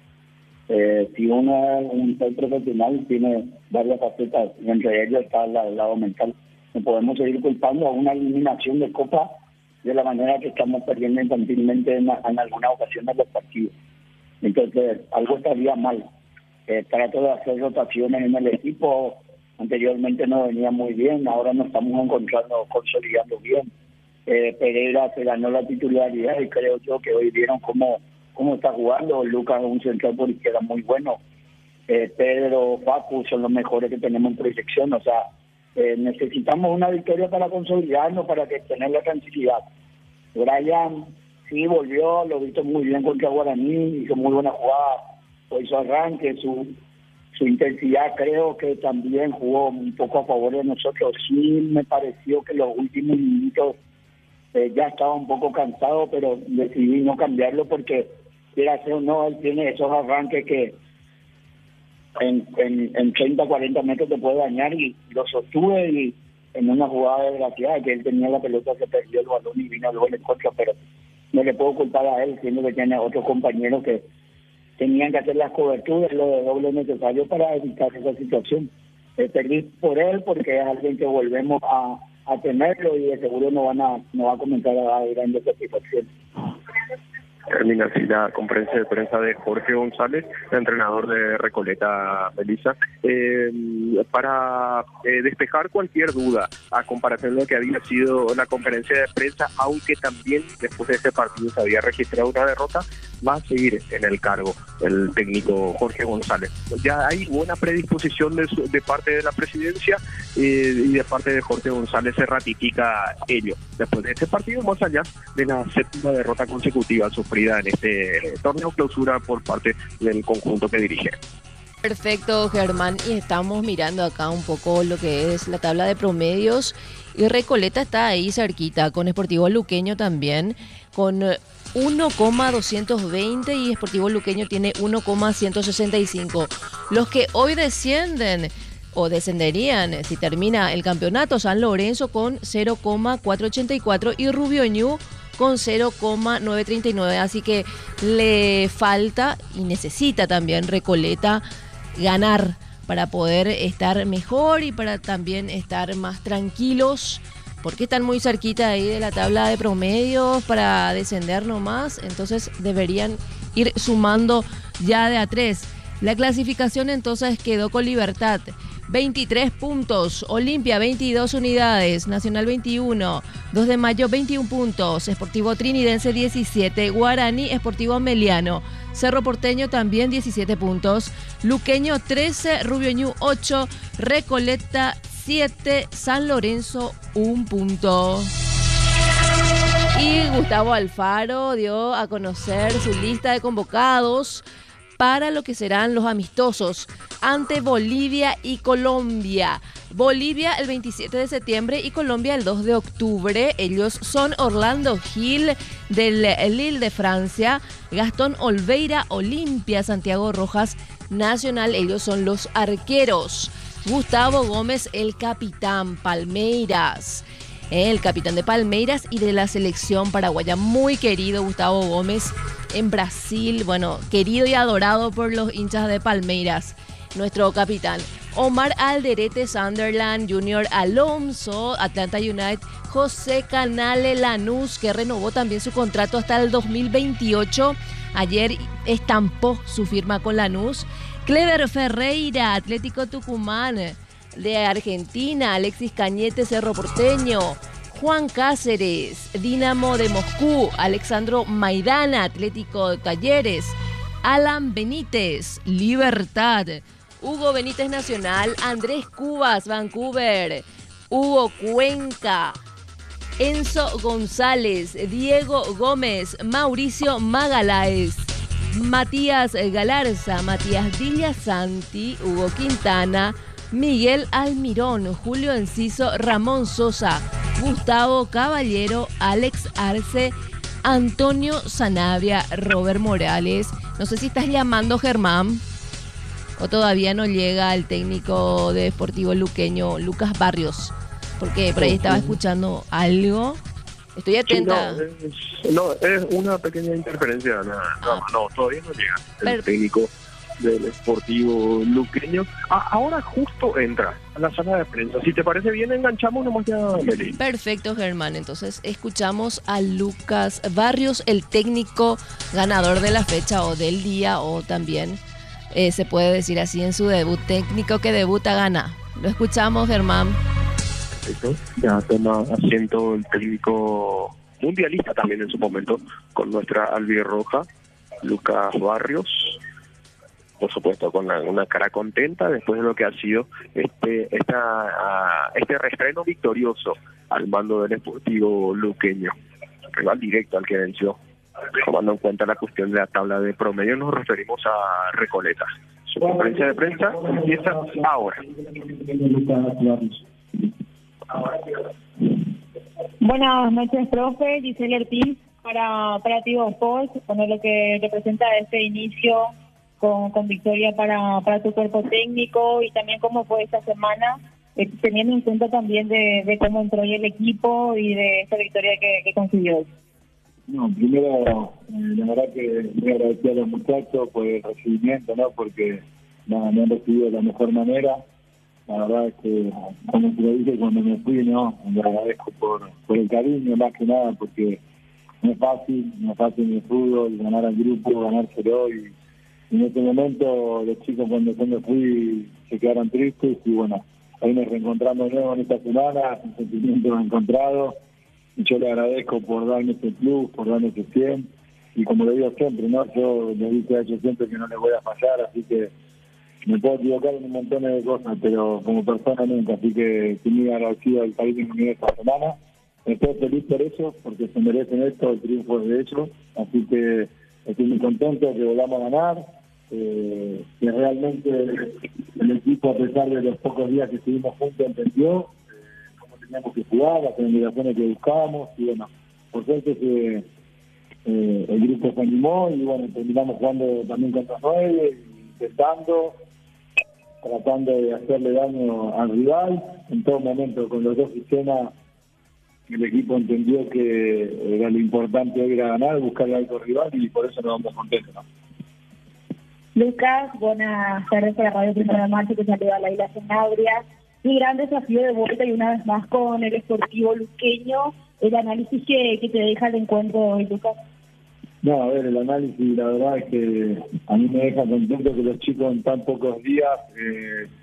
Si uno es un ser profesional, tiene varias facetas, y entre ellas está el lado mental. No podemos seguir culpando a una eliminación de Copa de la manera que estamos perdiendo infantilmente en algunas ocasiones los partidos. Entonces, algo estaría mal. Trato de hacer rotaciones en el equipo. Anteriormente no venía muy bien, ahora nos estamos encontrando, consolidando bien. Pereira se ganó la titularidad y creo yo que hoy vieron cómo está jugando. Lucas es un central por izquierda muy bueno. Pedro, Facu son los mejores que tenemos en proyección. O sea, necesitamos una victoria para consolidarnos, para que tener la tranquilidad. Brian sí volvió, lo visto muy bien contra Guaraní, hizo muy buena jugada, hoy su arranque, su intensidad creo que también jugó un poco a favor de nosotros. Sí me pareció que los últimos minutos ya estaba un poco cansado, pero decidí no cambiarlo porque, quiera ser o no, él tiene esos arranques que en 30, 40 metros te puede dañar, y lo sostuve, y en una jugada desgraciada que él tenía la pelota, se perdió el balón y vino luego en contra, pero no le puedo culpar a él, siendo que tiene otros compañeros que tenían que hacer las coberturas, lo de doble necesario para evitar esa situación. Perdí por él porque es alguien que volvemos a tenerlo y de seguro no va a comenzar a dar grandes satisfacciones. Termina así la conferencia de prensa de Jorge González, entrenador de Recoleta, Melissa. Para despejar cualquier duda a comparación de lo que había sido la conferencia de prensa, aunque también después de ese partido se había registrado una derrota, va a seguir en el cargo el técnico Jorge González. Ya hay buena predisposición de parte de la presidencia y de parte de Jorge González se ratifica ello. Después de este partido, más allá de la 7ª derrota consecutiva sufrida en este torneo clausura por parte del conjunto que dirige. Perfecto, Germán, y estamos mirando acá un poco lo que es la tabla de promedios, y Recoleta está ahí cerquita, con Sportivo Luqueño también, con 1,220 y Sportivo Luqueño tiene 1,165. Los que hoy descienden o descenderían si termina el campeonato, San Lorenzo con 0,484 y Rubio Ñu con 0,939, así que le falta y necesita también Recoleta ganar para poder estar mejor y para también estar más tranquilos, porque están muy cerquita ahí de la tabla de promedios para descender nomás, entonces deberían ir sumando ya de a 3. La clasificación entonces quedó con Libertad, 23 puntos, Olimpia 22 unidades, Nacional 21, 2 de Mayo 21 puntos, Sportivo Trinidense 17, Guaraní, Sportivo Meliano, Cerro Porteño también 17 puntos, Luqueño 13, Rubio Ñu 8, Recoleta 7, San Lorenzo 1 punto. Y Gustavo Alfaro dio a conocer su lista de convocados para lo que serán los amistosos ante Bolivia y Colombia. Bolivia el 27 de septiembre y Colombia el 2 de octubre. Ellos son Orlando Gil del Lille de Francia, Gastón Olveira, Olimpia, Santiago Rojas, Nacional. Ellos son los arqueros. Gustavo Gómez, el capitán, Palmeiras. El capitán de Palmeiras y de la selección paraguaya. Muy querido Gustavo Gómez en Brasil. Bueno, querido y adorado por los hinchas de Palmeiras. Nuestro capitán. Omar Alderete, Sunderland, Junior Alonso, Atlanta United, José Canale, Lanús, que renovó también su contrato hasta el 2028. Ayer estampó su firma con Lanús. Clever Ferreira, Atlético Tucumán de Argentina, Alexis Cañete, Cerro Porteño, Juan Cáceres, Dinamo de Moscú, Alexandro Maidana, Atlético Talleres, Alan Benítez, Libertad, Hugo Benítez Nacional, Andrés Cubas, Vancouver, Hugo Cuenca, Enzo González, Diego Gómez, Mauricio Magaláes, Matías Galarza, Matías Villasanti, Hugo Quintana, Miguel Almirón, Julio Enciso, Ramón Sosa, Gustavo Caballero, Alex Arce, Antonio Sanabria, Robert Morales. No sé si estás llamando, Germán, o todavía no llega el técnico de Sportivo Luqueño, Lucas Barrios, porque por ahí estaba escuchando algo. Estoy atenta. Sí, es una pequeña interferencia. No, todavía no llega el técnico del Sportivo Luqueño. Ahora justo entra a la sala de prensa. Si te parece bien, enganchamos nomás ya, Meli. Perfecto, Germán. Entonces escuchamos a Lucas Barrios, el técnico ganador de la fecha o del día, o también se puede decir así en su debut, técnico que debuta gana. Lo escuchamos, Germán. Perfecto. Ya toma asiento el técnico mundialista también en su momento con nuestra albirroja, Lucas Barrios. Por supuesto, con una cara contenta después de lo que ha sido este reestreno victorioso al mando del Sportivo Luqueño. Rival directo al que venció. Tomando en cuenta la cuestión de la tabla de promedio, nos referimos a Recoleta. Su conferencia de prensa empieza ahora. Buenas noches, profe. Giselle Ortiz para Tigo Sports, con lo que representa este inicio con victoria para tu cuerpo técnico, y también cómo fue esta semana, teniendo en cuenta también de cómo entró el equipo y de esta victoria que consiguió. No, primero, la verdad que me agradecí a los muchachos por el recibimiento, ¿no? Porque me han recibido de la mejor manera. La verdad es que, como te lo dije cuando me fui, ¿no? Le agradezco por el cariño, más que nada, porque no es fácil en el fútbol ganar al grupo, ganárselo, y en este momento los chicos cuando yo me fui se quedaron tristes, y bueno, ahí nos reencontramos de nuevo en esta semana, un sentimiento encontrado, y yo le agradezco por darme ese plus, por darme ese 100, y como le digo siempre, ¿no? Yo le dije a ellos siempre que no les voy a fallar, así que me puedo equivocar en un montón de cosas, pero como persona nunca, así que estoy muy agradecido al país que me dio esta semana. Estoy feliz por eso, porque se merecen esto, el triunfo es de ellos, así que estoy muy contento que volvamos a ganar, que realmente el equipo, a pesar de los pocos días que estuvimos juntos, entendió cómo teníamos que jugar, las comunicaciones que buscábamos, y bueno, por suerte que el grupo se animó, y bueno, terminamos jugando también contra 9, tratando de hacerle daño al rival. En todo momento, con los dos sistemas, el equipo entendió que era lo importante hoy era ganar, buscarle algo al rival, y por eso nos vamos contentos, ¿no? Lucas, buenas tardes para Radio Primera de Marzo, que saluda a Laila Sanabria. Un gran desafío de vuelta, y una vez más con el Sportivo Luqueño. El análisis que te deja el encuentro hoy, Lucas. No, a ver, el análisis, la verdad es que a mí me deja contento que los chicos en tan pocos días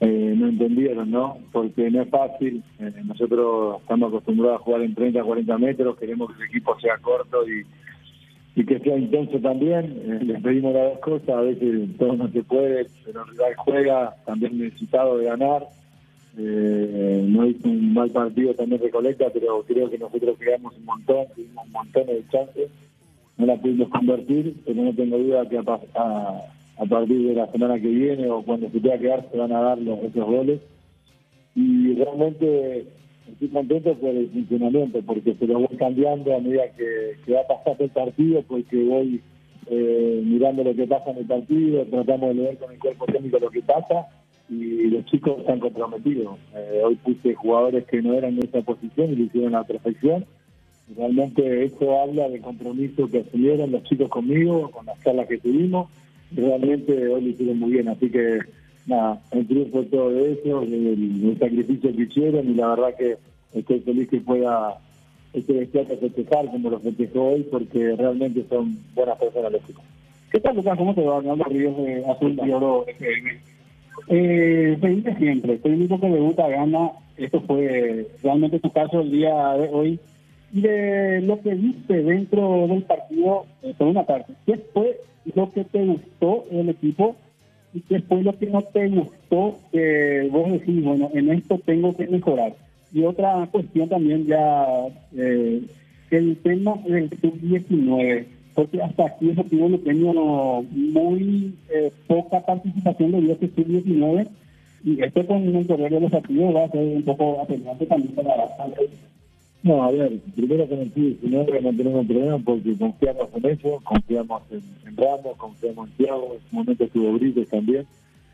no entendieron, ¿no? Porque no es fácil. Nosotros estamos acostumbrados a jugar en 30, 40 metros, queremos que el equipo sea corto y que sea intenso también. Les pedimos las dos cosas, a veces todo no se puede, pero el rival juega, también necesitado de ganar. No hizo un mal partido también Recoleta, pero creo que nosotros creamos un montón, tuvimos un montón de chances, no la pudimos convertir, pero no tengo duda que a partir de la semana que viene o cuando se pueda quedar se van a dar esos goles. Y realmente estoy contento por el funcionamiento, porque se lo voy cambiando a medida que va pasando el partido, porque voy mirando lo que pasa en el partido, tratamos de leer con el cuerpo técnico lo que pasa, y los chicos están comprometidos. Hoy puse jugadores que no eran en esa posición y lo hicieron a la perfección. Realmente eso habla del compromiso que asumieron los chicos conmigo, con las charlas que tuvimos. Realmente hoy lo hicieron muy bien, así que nada, el triunfo todo de eso, el sacrificio que hicieron, y la verdad que estoy feliz que pueda festejar como lo festejó hoy, porque realmente son buenas personas los chicos. ¿Qué tal, Lucas? ¿Cómo te va? Me hablo Ríos de Azul y Oro FM. Pediste siempre, el único que debuta gana. Esto fue realmente tu caso el día de hoy. Y de lo que viste dentro del partido, por una parte, ¿qué fue lo que te gustó del equipo y qué fue lo que no te gustó, que vos decís, bueno, en esto tengo que mejorar? Y otra cuestión también ya, el tema del sub-19, porque hasta aquí eso tuvo muy poca participación de este sub-19, y esto con el correr de los partidos va a ser un poco apelante también para bastante. No, a ver, primero con el sub-19 no tenemos problema porque confiamos en ellos, confiamos en Ramos, confiamos en Thiago, en su momento estuvo Brites también.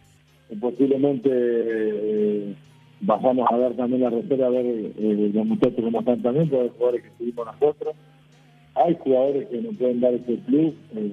Posiblemente bajamos a ver también la reserva, a ver los muchachos cómo están también, porque hay jugadores que estuvimos nosotros. Hay jugadores que nos pueden dar ese plus,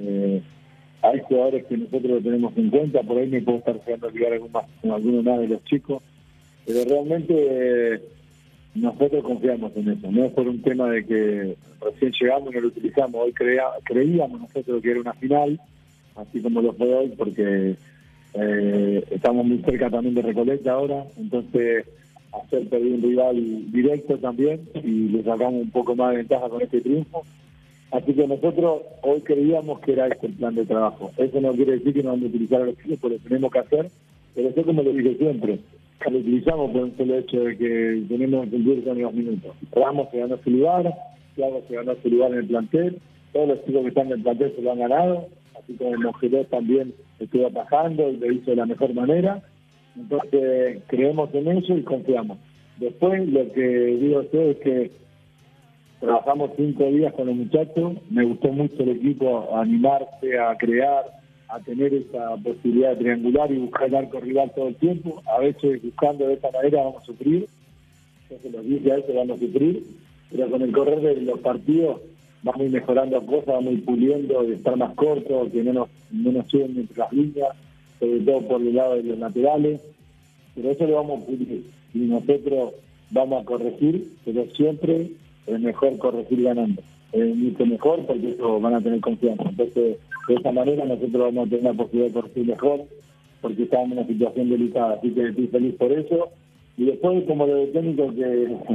hay jugadores que nosotros lo tenemos en cuenta, por ahí me puedo estar quedando ligar con alguno más de los chicos, pero realmente nosotros confiamos en eso, no es por un tema de que recién llegamos y no lo utilizamos. Hoy creíamos nosotros que era una final, así como lo fue hoy, porque estamos muy cerca también de Recoleta ahora, entonces hacer perder un rival directo también, y le sacamos un poco más de ventaja con este triunfo. Así que nosotros hoy creíamos que era este el plan de trabajo. Eso no quiere decir que no vamos a utilizar a los chicos, porque lo tenemos que hacer, pero eso, como lo dije siempre, lo utilizamos por el solo hecho de que tenemos que cumplir con los minutos. Ramos se ganó su lugar, Thiago se ganó su lugar en el plantel, todos los chicos que están en el plantel se lo han ganado, así como Mojeló también estuvo atajando y lo hizo de la mejor manera. Entonces creemos en eso y confiamos. Después lo que digo yo es que trabajamos 5 días con los muchachos, me gustó mucho el equipo a animarse, a crear, a tener esa posibilidad de triangular y buscar el arco rival todo el tiempo. A veces buscando de esta manera vamos a sufrir, entonces los 10 a veces vamos a sufrir, pero con el correr de los partidos vamos a ir mejorando cosas, vamos a ir puliendo, de estar más cortos, que no nos suben entre las líneas, sobre todo por el lado de los laterales, pero eso lo vamos a pulir y nosotros vamos a corregir, pero siempre es mejor corregir ganando. Es mucho mejor porque eso van a tener confianza. Entonces, de esa manera nosotros vamos a tener la posibilidad de corregir mejor, porque estamos en una situación delicada. Así que estoy feliz por eso. Y después, como lo de técnico, que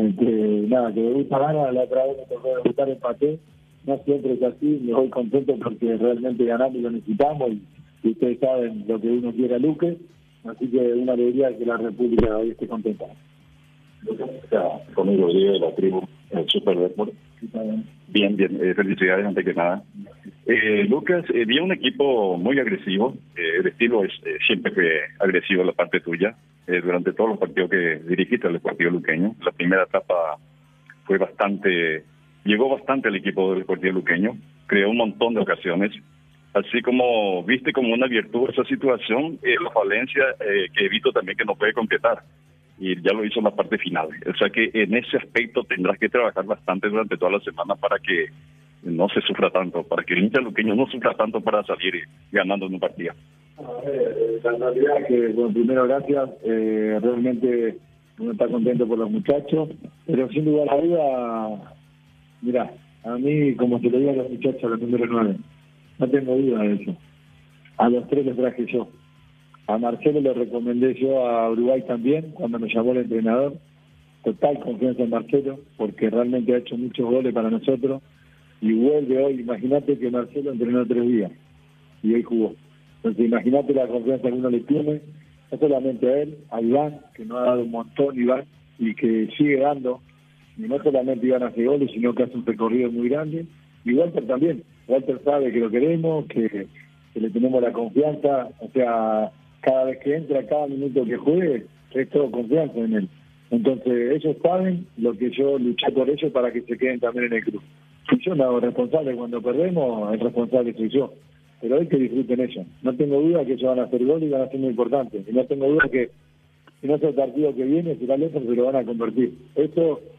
debuta gana, la otra vez me tocó debutar, empaté. No siempre es así, me voy contento porque realmente ganamos y lo necesitamos. Y ustedes saben lo que uno quiere a Luque. Así que una alegría que la República hoy esté contenta. Conmigo Rodríguez de la tribu Super Deport. Bien, felicidades antes que nada. Lucas, vi un equipo muy agresivo, el estilo es siempre fue agresivo la parte tuya, durante todos los partidos que dirigiste al Deportivo Luqueño. La primera etapa llegó bastante el equipo del Deportivo Luqueño, creó un montón de ocasiones, así como viste como una virtud esa situación, la falencia que he visto también que no puede completar. Y ya lo hizo en la parte final. O sea que en ese aspecto tendrás que trabajar bastante durante toda la semana para que no se sufra tanto, para que el hincha luqueño no sufra tanto para salir ganando en un partido. La realidad es que, bueno, primero gracias, realmente uno está contento por los muchachos, pero sin duda la duda, mira, a mí, como se lo digo a los muchachos, a los número 9, no tengo duda de eso. A los 3 les traje yo. A Marcelo le recomendé yo a Uruguay también, cuando me llamó el entrenador. Total confianza en Marcelo, porque realmente ha hecho muchos goles para nosotros. Y vuelve hoy, imagínate que Marcelo entrenó 3 días y hoy jugó. Entonces imagínate la confianza que uno le tiene, no solamente a él, a Iván, que nos ha dado un montón, Iván, y que sigue dando. Y no solamente Iván hace goles, sino que hace un recorrido muy grande. Y Walter también. Walter sabe que lo queremos, que le tenemos la confianza. O sea, cada vez que entra, cada minuto que juegue, es todo confianza en él. Entonces ellos saben lo que yo luché por ellos para que se queden también en el club. Si yo me hago responsable cuando perdemos, el responsable soy yo. Pero hay que disfruten ellos. No tengo duda que ellos van a hacer gol y van a ser muy importantes. Y no tengo duda que si no es el partido que viene, será lejos, se lo van a convertir. Esto